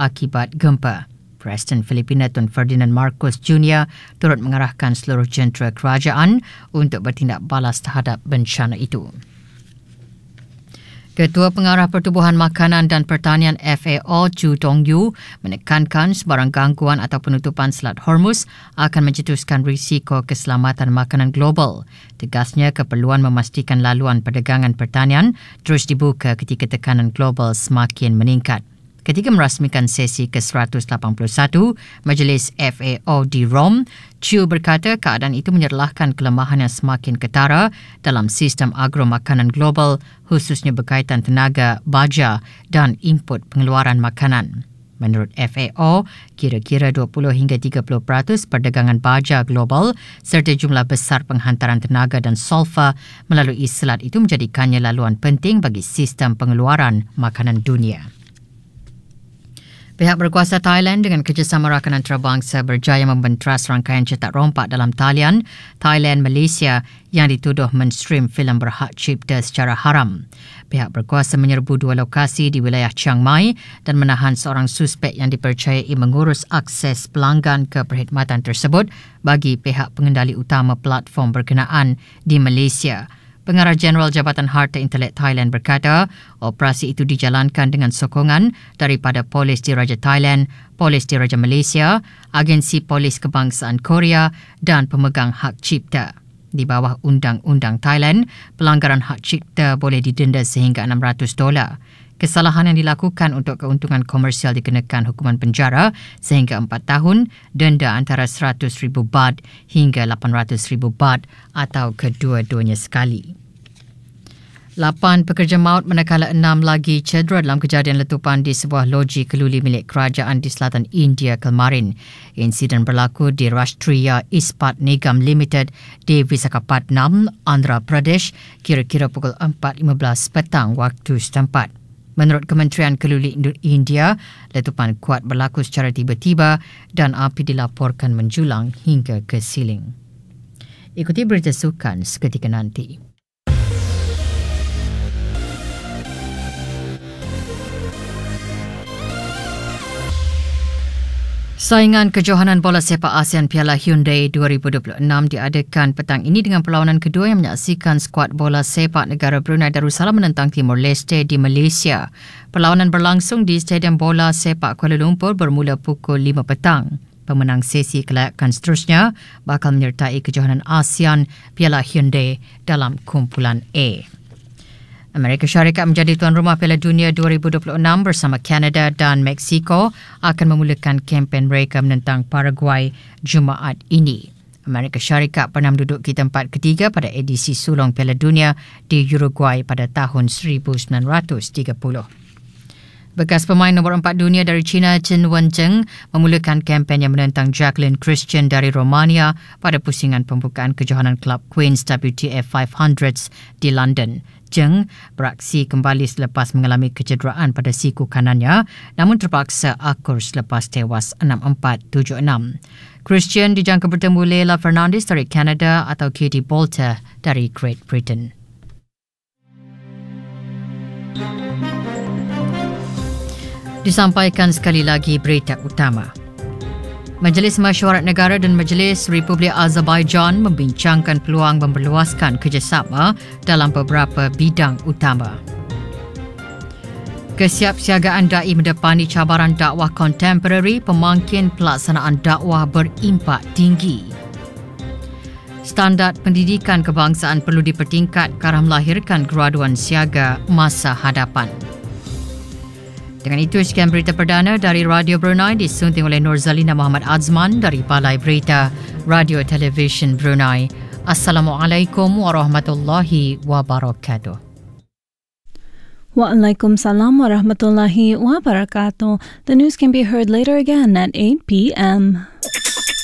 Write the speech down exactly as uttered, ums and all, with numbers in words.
akibat gempa. Presiden Filipina Tun Ferdinand Marcos Junior turut mengarahkan seluruh jentera kerajaan untuk bertindak balas terhadap bencana itu. Ketua Pengarah Pertubuhan Makanan dan Pertanian F A O Chu Tong Yu menekankan sebarang gangguan atau penutupan Selat Hormuz akan mencetuskan risiko keselamatan makanan global. Tegasnya keperluan memastikan laluan perdagangan pertanian terus dibuka ketika tekanan global semakin meningkat. Ketika merasmikan sesi ke seratus lapan puluh satu Majlis F A O di Rom, Chu berkata keadaan itu menyerlahkan kelemahan yang semakin ketara dalam sistem agro makanan global, khususnya berkaitan tenaga, baja dan input pengeluaran makanan. Menurut F A O, kira-kira dua puluh hingga tiga puluh peratus perdagangan baja global serta jumlah besar penghantaran tenaga dan sulfur melalui selat itu menjadikannya laluan penting bagi sistem pengeluaran makanan dunia. Pihak berkuasa Thailand dengan kerjasama rakan antarabangsa berjaya membentras rangkaian cetak rompak dalam talian Thailand Malaysia yang dituduh menstream filem berhak cipta secara haram. Pihak berkuasa menyerbu dua lokasi di wilayah Chiang Mai dan menahan seorang suspek yang dipercayai mengurus akses pelanggan ke perkhidmatan tersebut bagi pihak pengendali utama platform berkenaan di Malaysia. Pengarah Jeneral Jabatan Harta Intelek Thailand berkata, operasi itu dijalankan dengan sokongan daripada Polis Diraja Thailand, Polis Diraja Malaysia, Agensi Polis Kebangsaan Korea dan pemegang hak cipta. Di bawah Undang-Undang Thailand, pelanggaran hak cipta boleh didenda sehingga enam ratus dolar. Kesalahan yang dilakukan untuk keuntungan komersial dikenakan hukuman penjara sehingga empat tahun, denda antara seratus ribu baht hingga lapan ratus ribu baht atau kedua-duanya sekali. Lapan pekerja maut manakala enam lagi cedera dalam kejadian letupan di sebuah loji keluli milik kerajaan di selatan India kemarin. Insiden berlaku di Rashtriya Ispat Nigam Limited di Visakhapatnam, Andhra Pradesh, kira-kira pukul empat lima belas petang waktu setempat. Menurut Kementerian Keluli India, letupan kuat berlaku secara tiba-tiba dan api dilaporkan menjulang hingga ke siling. Ikuti berita sukan seketika nanti. Saingan kejohanan bola sepak ASEAN Piala Hyundai dua ribu dua puluh enam diadakan petang ini dengan perlawanan kedua yang menyaksikan skuad bola sepak negara Brunei Darussalam menentang Timor Leste di Malaysia. Perlawanan berlangsung di Stadium Bola Sepak Kuala Lumpur bermula pukul lima petang. Pemenang sesi kelayakan seterusnya bakal menyertai kejohanan ASEAN Piala Hyundai dalam kumpulan A. Amerika Syarikat menjadi tuan rumah Piala Dunia dua ribu dua puluh enam bersama Kanada dan Meksiko akan memulakan kempen mereka menentang Paraguay Jumaat ini. Amerika Syarikat pernah menduduki tempat ketiga pada edisi sulung Piala Dunia di Uruguay pada tahun seribu sembilan ratus tiga puluh. Bekas pemain nombor empat dunia dari China Chen Wenzheng memulakan kempen yang menentang Jacqueline Christian dari Romania pada pusingan pembukaan kejohanan Club Queens W T F lima ratus di London. Zheng beraksi kembali selepas mengalami kecederaan pada siku kanannya namun terpaksa akur selepas tewas enam empat tujuh enam. Christian dijangka bertemu Leila Fernandez dari Kanada atau Katie Boulter dari Great Britain. Disampaikan sekali lagi berita utama. Majlis Mesyuarat Negara dan Majlis Republik Azerbaijan membincangkan peluang memperluaskan kerjasama dalam beberapa bidang utama. Kesiapsiagaan da'i mendepani cabaran dakwah kontemporari, pemangkin pelaksanaan dakwah berimpak tinggi. Standard pendidikan kebangsaan perlu dipertingkat ke arah melahirkan graduan siaga masa hadapan. Dengan itu, sekian berita perdana dari Radio Brunei disunting oleh Nurzalina Muhammad Azman dari Balai Berita Radio Television Brunei. Assalamualaikum warahmatullahi wabarakatuh. Waalaikumsalam warahmatullahi wabarakatuh. The news can be heard later again at eight p.m.